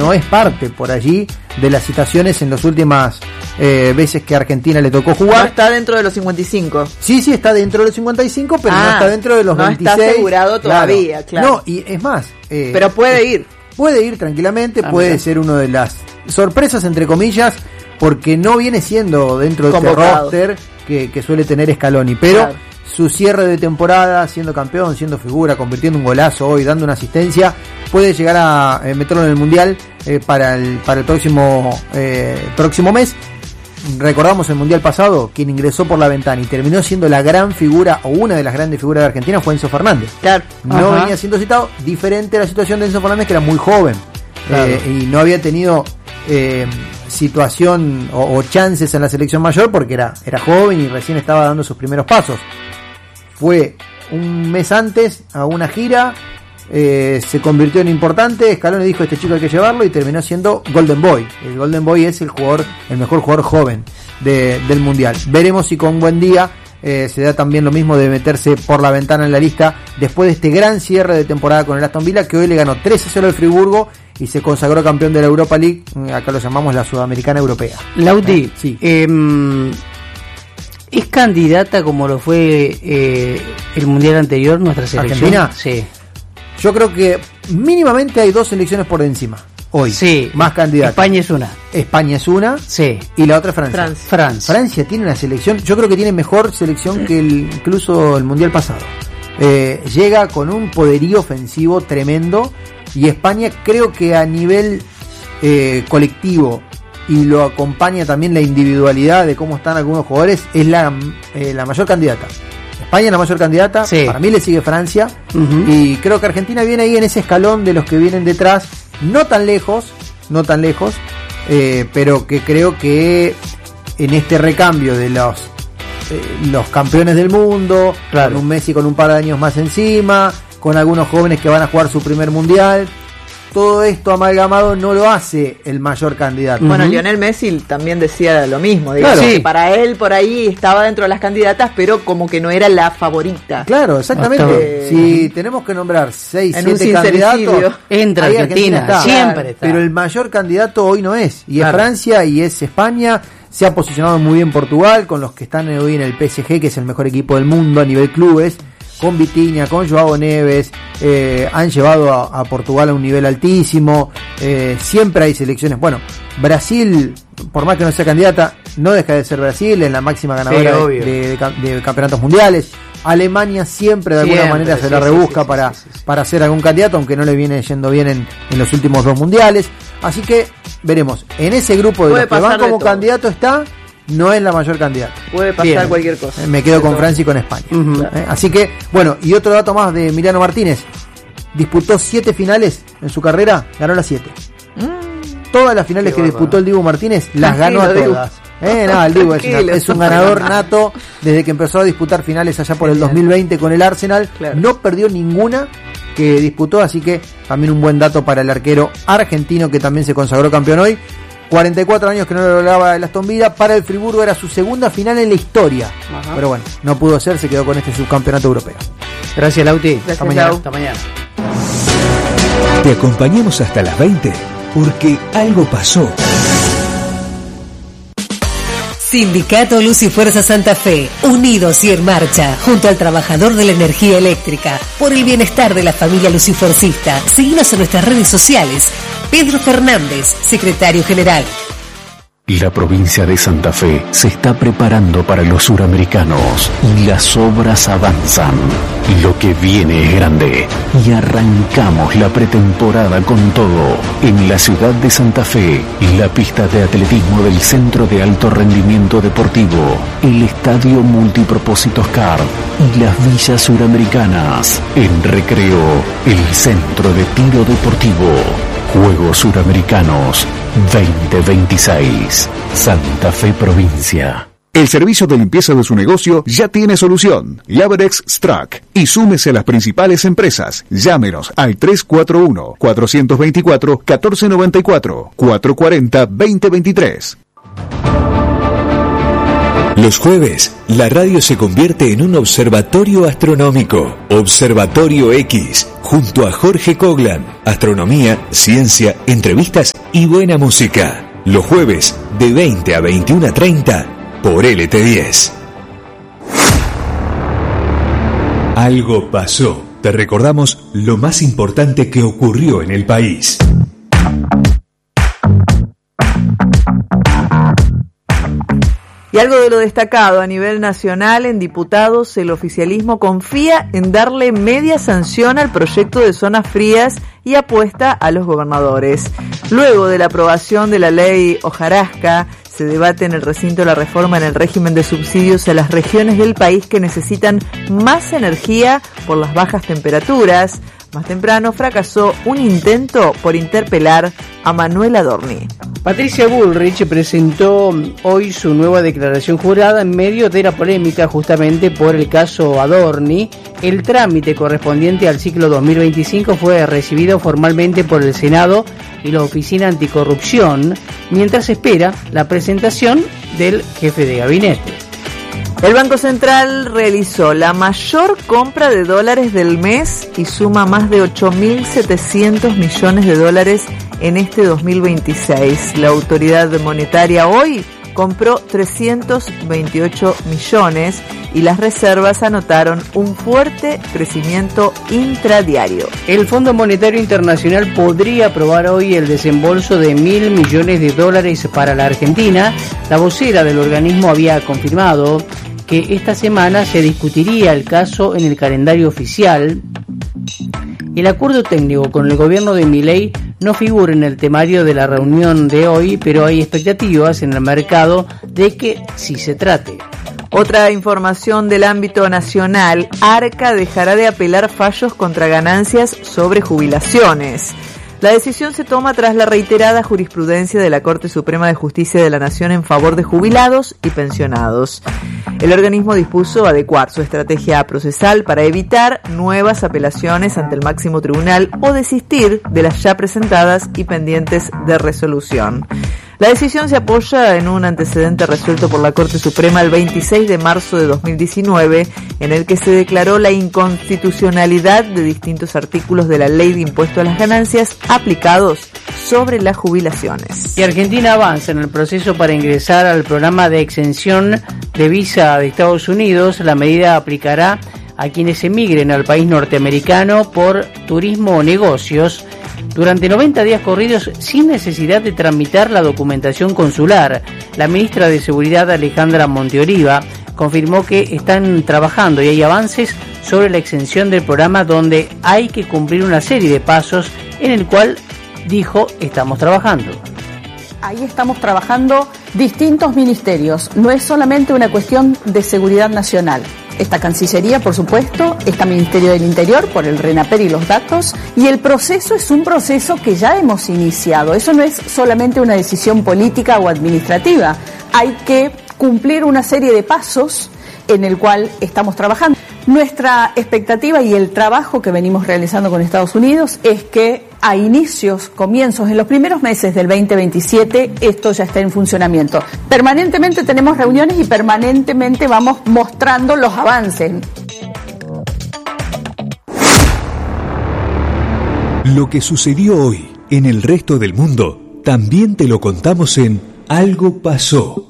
no es parte por allí de las citaciones en las últimas veces que a Argentina le tocó jugar. No está dentro de los 55. Sí, está dentro de los 55, pero no está dentro de los 26. No está asegurado todavía, claro. No, y es más... pero puede ir. Puede ir tranquilamente, puede ser una de las sorpresas, entre comillas, porque no viene siendo dentro de este roster que suele tener Scaloni, pero su cierre de temporada, siendo campeón, siendo figura, convirtiendo un golazo hoy, dando una asistencia, puede llegar a meterlo en el Mundial para el próximo mes. Recordamos el Mundial pasado, quien ingresó por la ventana y terminó siendo la gran figura, o una de las grandes figuras de Argentina, fue Enzo Fernández. Claro. No venía siendo citado, diferente a la situación de Enzo Fernández, que era muy joven, y no había tenido situación o chances en la selección mayor porque era joven y recién estaba dando sus primeros pasos. Fue un mes antes a una gira, se convirtió en importante. Scaloni dijo: este chico hay que llevarlo, y terminó siendo Golden Boy. El Golden Boy es el mejor jugador joven del Mundial. Veremos si con Buendía se da también lo mismo de meterse por la ventana en la lista después de este gran cierre de temporada con el Aston Villa, que hoy le ganó 3-0 al Friburgo y se consagró campeón de la Europa League. Acá lo llamamos la Sudamericana Europea. Lauti, sí. ¿Es candidata como lo fue el Mundial anterior nuestra selección? ¿Argentina? Sí. Yo creo que mínimamente hay 2 selecciones por encima hoy. Sí. Más candidatas. España es una. Sí. Y la otra es Francia. Francia tiene una selección, yo creo que tiene mejor selección que incluso el Mundial pasado. Llega con un poderío ofensivo tremendo, y España creo que a nivel colectivo, y lo acompaña también la individualidad de cómo están algunos jugadores, es la mayor candidata. España es la mayor candidata, para mí le sigue Francia, y creo que Argentina viene ahí en ese escalón de los que vienen detrás, no tan lejos, pero que creo que en este recambio de los campeones del mundo, con un Messi con un par de años más encima, con algunos jóvenes que van a jugar su primer Mundial, todo esto amalgamado no lo hace el mayor candidato. Bueno, Lionel Messi también decía lo mismo, digamos, que para él por ahí estaba dentro de las candidatas, pero como que no era la favorita. Claro, exactamente. Si tenemos que nombrar 6, 7 candidatos, entra Argentina, siempre está. Pero el mayor candidato hoy no es, y es Francia y es España. Se ha posicionado muy bien Portugal, con los que están hoy en el PSG, que es el mejor equipo del mundo a nivel clubes, con Vitinha, con Joao Neves. Han llevado a Portugal a un nivel altísimo. Siempre hay selecciones. Bueno, Brasil, por más que no sea candidata, no deja de ser Brasil, es la máxima ganadora de campeonatos mundiales. Alemania siempre de alguna manera se la rebusca para ser algún candidato, aunque no le viene yendo bien en los últimos 2 mundiales. Así que veremos. En ese grupo de los que van como candidato no es la mayor candidata. Puede pasar cualquier cosa. Me quedo con Francia y con España. Así que, bueno, y otro dato más de Emiliano Martínez. Disputó 7 finales en su carrera, ganó las 7. Todas las finales que disputó el Dibu Martínez las ganó a todas. El Dibu es un ganador nato desde que empezó a disputar finales allá por el 2020 con el Arsenal. No perdió ninguna que disputó, así que también un buen dato para el arquero argentino, que también se consagró campeón hoy. 44 años que no lo lograba el Aston Villa. Para el Friburgo era su segunda final en la historia. Pero bueno, no pudo ser, se quedó con este subcampeonato europeo. Gracias, Lauti. Hasta mañana. Hasta mañana. Te acompañamos hasta las 20 porque algo pasó. Sindicato Luz y Fuerza Santa Fe, unidos y en marcha, junto al trabajador de la energía eléctrica, por el bienestar de la familia luciforcista. Síguenos en nuestras redes sociales. Pedro Fernández, secretario general. La provincia de Santa Fe se está preparando para los suramericanos y las obras avanzan. Lo que viene es grande y arrancamos la pretemporada con todo. En la ciudad de Santa Fe, la pista de atletismo del Centro de Alto Rendimiento Deportivo, el Estadio Multipropósitos CAR y las villas suramericanas. En Recreo, el Centro de Tiro Deportivo. Juegos Suramericanos 2026. Santa Fe Provincia. El servicio de limpieza de su negocio ya tiene solución. Laverex Strack. Y súmese a las principales empresas. Llámenos al 341-424-1494, 440-2023. Los jueves, la radio se convierte en un observatorio astronómico. Observatorio X, junto a Jorge Coglan. Astronomía, ciencia, entrevistas y buena música. Los jueves, de 20 a 21:30, por LT10. Algo pasó. Te recordamos lo más importante que ocurrió en el país. Y algo de lo destacado a nivel nacional, en diputados el oficialismo confía en darle media sanción al proyecto de zonas frías y apuesta a los gobernadores. Luego de la aprobación de la ley Hojarasca, se debate en el recinto la reforma en el régimen de subsidios a las regiones del país que necesitan más energía por las bajas temperaturas. Más temprano fracasó un intento por interpelar a Manuel Adorni. Patricia Bullrich presentó hoy su nueva declaración jurada en medio de la polémica justamente por el caso Adorni. El trámite correspondiente al ciclo 2025 fue recibido formalmente por el Senado y la Oficina Anticorrupción, mientras espera la presentación del jefe de gabinete. El Banco Central realizó la mayor compra de dólares del mes y suma más de 8.700 millones de dólares en este 2026. La autoridad monetaria hoy compró 328 millones y las reservas anotaron un fuerte crecimiento intradiario. El Fondo Monetario Internacional podría aprobar hoy el desembolso de $1.000 millones para la Argentina. La vocera del organismo había confirmado que esta semana se discutiría el caso en el calendario oficial. El acuerdo técnico con el gobierno de Milei no figura en el temario de la reunión de hoy, pero hay expectativas en el mercado de que sí se trate. Otra información del ámbito nacional: Arca dejará de apelar fallos contra ganancias sobre jubilaciones. La decisión se toma tras la reiterada jurisprudencia de la Corte Suprema de Justicia de la Nación en favor de jubilados y pensionados. El organismo dispuso adecuar su estrategia procesal para evitar nuevas apelaciones ante el máximo tribunal o desistir de las ya presentadas y pendientes de resolución. La decisión se apoya en un antecedente resuelto por la Corte Suprema el 26 de marzo de 2019, en el que se declaró la inconstitucionalidad de distintos artículos de la Ley de Impuesto a las Ganancias aplicados sobre las jubilaciones. Y Argentina avanza en el proceso para ingresar al programa de exención de visa de Estados Unidos. La medida aplicará a quienes emigren al país norteamericano por turismo o negocios durante 90 días corridos sin necesidad de tramitar la documentación consular. La ministra de Seguridad, Alejandra Monteoliva, confirmó que están trabajando y hay avances sobre la exención del programa, donde hay que cumplir una serie de pasos, en el cual dijo: estamos trabajando. Ahí estamos trabajando distintos ministerios, no es solamente una cuestión de seguridad nacional. Esta Cancillería, por supuesto, está Ministerio del Interior por el RENAPER y los datos, y el proceso es un proceso que ya hemos iniciado. Eso no es solamente una decisión política o administrativa, hay que cumplir una serie de pasos en el cual estamos trabajando. Nuestra expectativa y el trabajo que venimos realizando con Estados Unidos es que a comienzos, en los primeros meses del 2027, esto ya está en funcionamiento. Permanentemente tenemos reuniones y permanentemente vamos mostrando los avances. Lo que sucedió hoy en el resto del mundo, también te lo contamos en Algo Pasó.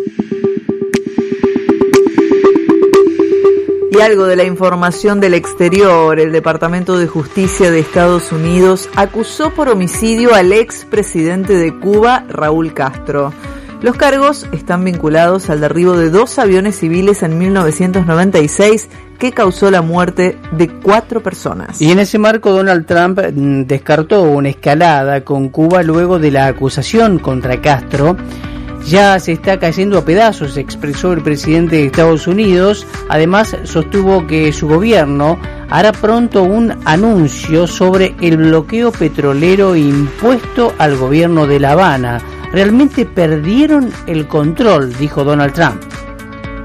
Y algo de la información del exterior: el Departamento de Justicia de Estados Unidos acusó por homicidio al expresidente de Cuba, Raúl Castro. Los cargos están vinculados al derribo de 2 aviones civiles en 1996 que causó la muerte de 4 personas. Y en ese marco, Donald Trump descartó una escalada con Cuba luego de la acusación contra Castro. Ya se está cayendo a pedazos, expresó el presidente de Estados Unidos. Además, sostuvo que su gobierno hará pronto un anuncio sobre el bloqueo petrolero impuesto al gobierno de La Habana. Realmente perdieron el control, dijo Donald Trump.